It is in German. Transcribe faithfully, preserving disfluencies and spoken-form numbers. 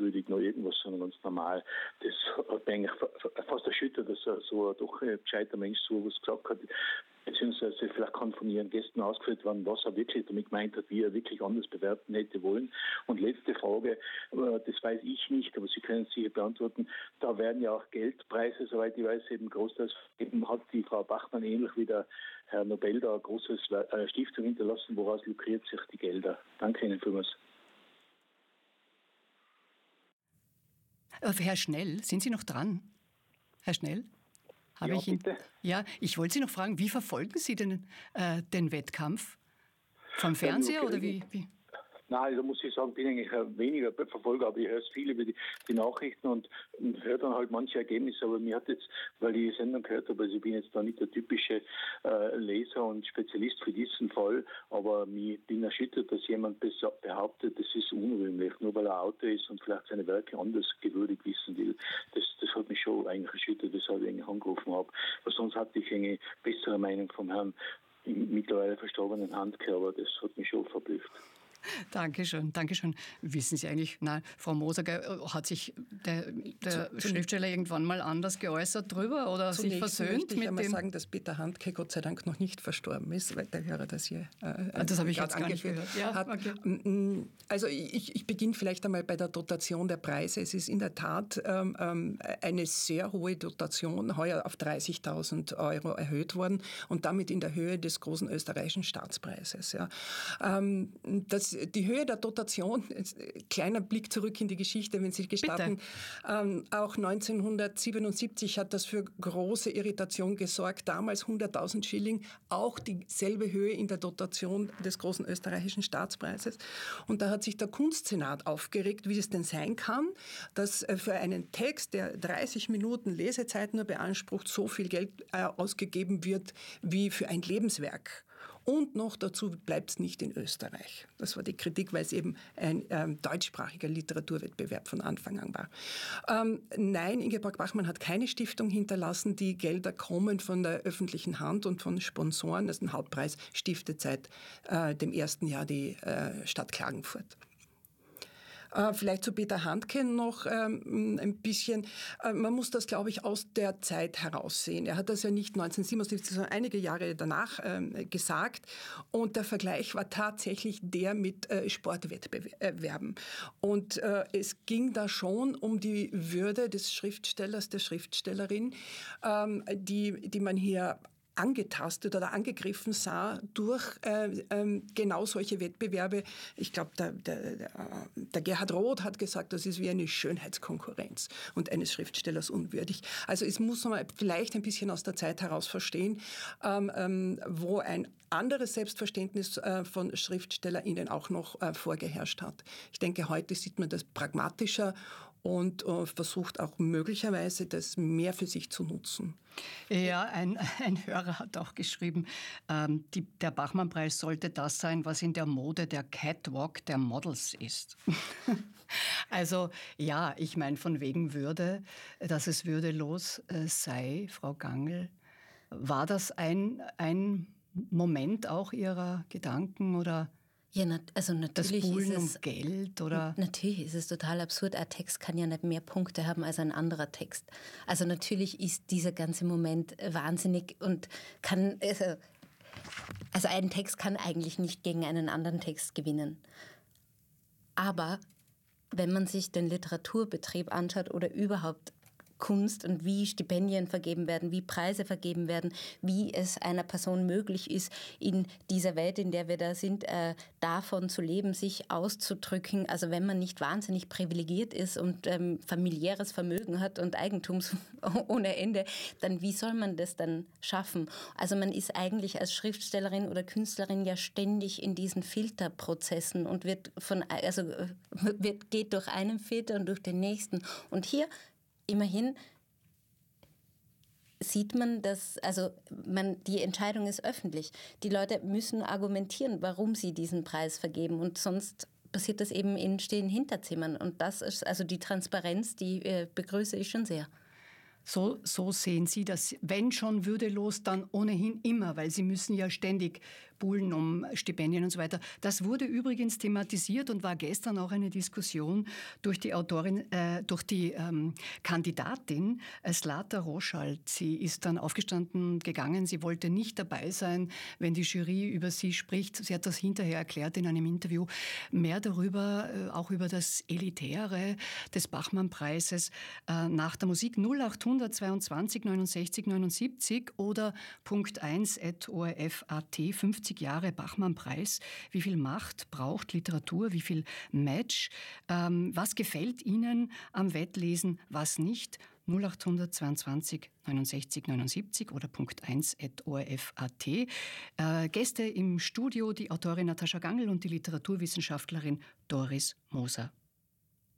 ungewürdig noch irgendwas, sondern ganz normal. Das hat mich eigentlich fast erschüttert, dass so, so ein doch ein gescheiter Mensch so was gesagt hat. Beziehungsweise vielleicht kann von Ihren Gästen ausgeführt werden, was er wirklich damit gemeint hat, wie er wirklich anders bewerten hätte wollen. Und letzte Frage, das weiß ich nicht, aber Sie können es sicher beantworten. Da werden ja auch Geldpreise, soweit ich weiß, eben großteils eben hat die Frau Bachmann ähnlich wie der Herr Nobel da eine große Stiftung hinterlassen, woraus lukriert sich die Gelder. Danke Ihnen vielmals. Herr Schnell, sind Sie noch dran? Herr Schnell? Habe ja, ich ihn, bitte. Ja, ich wollte Sie noch fragen, wie verfolgen Sie denn äh, den Wettkampf? Vom Fernseher ja, oder wie? wie? Nein, da muss ich sagen, bin eigentlich weniger Verfolger, aber ich höre viel über die, die Nachrichten und, und höre dann halt manche Ergebnisse. Aber mir hat jetzt, weil ich die Sendung gehört habe, also ich bin jetzt da nicht der typische äh, Leser und Spezialist für diesen Fall, aber ich bin erschüttert, dass jemand behauptet, das ist unrühmlich, nur weil er Autor ist und vielleicht seine Werke anders gewürdigt wissen will. Das, das hat mich schon eigentlich erschüttert, weshalb ich eigentlich angerufen habe. Weil sonst hatte ich eine bessere Meinung vom Herrn mittlerweile verstorbenen Handke, aber das hat mich schon verblüfft. Dankeschön, Dankeschön. Wissen Sie eigentlich, nein, Frau Moser, hat sich der, der zu, Schriftsteller irgendwann mal anders geäußert drüber oder sich versöhnt möchte ich mit einmal dem? sagen, dass Peter Handke Gott sei Dank noch nicht verstorben ist, weil der Hörer das hier äh, das habe ich jetzt gar nicht gehört. Ja, hat. Okay. Also ich, ich beginne vielleicht einmal bei der Dotation der Preise. Es ist in der Tat ähm, eine sehr hohe Dotation, heuer auf dreißigtausend Euro erhöht worden und damit in der Höhe des großen österreichischen Staatspreises. Ja. Ähm, das Die Höhe der Dotation, kleiner Blick zurück in die Geschichte, wenn Sie gestatten, ähm, auch neunzehnhundertsiebenundsiebzig hat das für große Irritation gesorgt. Damals hunderttausend Schilling, auch dieselbe Höhe in der Dotation des großen österreichischen Staatspreises. Und da hat sich der Kunstsenat aufgeregt, wie es denn sein kann, dass für einen Text, der dreißig Minuten Lesezeit nur beansprucht, so viel Geld äh, ausgegeben wird wie für ein Lebenswerk. Und noch dazu bleibt es nicht in Österreich. Das war die Kritik, weil es eben ein ähm, deutschsprachiger Literaturwettbewerb von Anfang an war. Ähm, nein, Ingeborg Bachmann hat keine Stiftung hinterlassen. Die Gelder kommen von der öffentlichen Hand und von Sponsoren. Das ist ein Hauptpreis, stiftet seit äh, dem ersten Jahr die äh, Stadt Klagenfurt. Äh, vielleicht zu Peter Handke noch ähm, ein bisschen. Äh, man muss das, glaube ich, aus der Zeit heraussehen. Er hat das ja nicht neunzehnhundertsiebenundsiebzig, sondern einige Jahre danach ähm, gesagt. Und der Vergleich war tatsächlich der mit äh, Sportwettbewerben. Und äh, es ging da schon um die Würde des Schriftstellers, der Schriftstellerin, ähm, die, die man hier angetastet oder angegriffen sah durch äh, äh, genau solche Wettbewerbe. Ich glaube, der, der, der Gerhard Roth hat gesagt, das ist wie eine Schönheitskonkurrenz und eines Schriftstellers unwürdig. Also es muss man vielleicht ein bisschen aus der Zeit heraus verstehen, ähm, ähm, wo ein anderes Selbstverständnis äh, von SchriftstellerInnen auch noch äh, vorgeherrscht hat. Ich denke, heute sieht man das pragmatischer und äh, versucht auch möglicherweise, das mehr für sich zu nutzen. Ja, ein, ein Hörer hat auch geschrieben, ähm, die, der Bachmann-Preis sollte das sein, was in der Mode der Catwalk der Models ist. Also ja, ich meine von wegen Würde, dass es würdelos äh, sei, Frau Gangl. War das ein, ein Moment auch Ihrer Gedanken oder ja, also natürlich das Buhlen ist es, um Geld? Oder? Natürlich ist es total absurd. Ein Text kann ja nicht mehr Punkte haben als ein anderer Text. Also natürlich ist dieser ganze Moment wahnsinnig und kann, also, also ein Text kann eigentlich nicht gegen einen anderen Text gewinnen. Aber wenn man sich den Literaturbetrieb anschaut oder überhaupt Kunst und wie Stipendien vergeben werden, wie Preise vergeben werden, wie es einer Person möglich ist, in dieser Welt, in der wir da sind, äh, davon zu leben, sich auszudrücken. Also wenn man nicht wahnsinnig privilegiert ist und ähm, familiäres Vermögen hat und Eigentums ohne Ende, dann wie soll man das dann schaffen? Also man ist eigentlich als Schriftstellerin oder Künstlerin ja ständig in diesen Filterprozessen und wird von, also wird, geht durch einen Filter und durch den nächsten. Und hier immerhin sieht man, dass also man, die Entscheidung ist öffentlich. Die Leute müssen argumentieren, warum sie diesen Preis vergeben und sonst passiert das eben in stillen Hinterzimmern. Und das ist also die Transparenz, die äh, begrüße ich schon sehr. So, so sehen Sie das, wenn schon würdelos, dann ohnehin immer, weil Sie müssen ja ständig buhlen um Stipendien und so weiter. Das wurde übrigens thematisiert und war gestern auch eine Diskussion durch die Autorin, äh, durch die ähm, Kandidatin äh, Zlata Roschalt. Sie ist dann aufgestanden gegangen, sie wollte nicht dabei sein, wenn die Jury über sie spricht. Sie hat das hinterher erklärt in einem Interview. Mehr darüber, äh, auch über das Elitäre des Bachmann-Preises äh, nach der Musik null achthundert zweiundzwanzig neunundsechzig neunundsiebzig oder Punkt eins at o r f punkt a t, fünfzig Jahre Bachmann-Preis. Wie viel Macht braucht Literatur, wie viel Match? Ähm, was gefällt Ihnen am Wettlesen, was nicht? null achthundert zweiundzwanzig neunundsechzig neunundsiebzig oder Punkt eins at o r f punkt a t. Äh, Gäste im Studio, die Autorin Natascha Gangl und die Literaturwissenschaftlerin Doris Moser.